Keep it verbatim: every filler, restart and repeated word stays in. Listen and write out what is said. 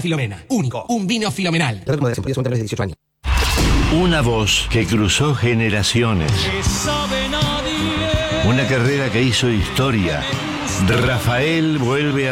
Filomena. Único. Un vino filomenal. dieciocho años. Una voz que cruzó generaciones. Una carrera que hizo historia. Rafael vuelve a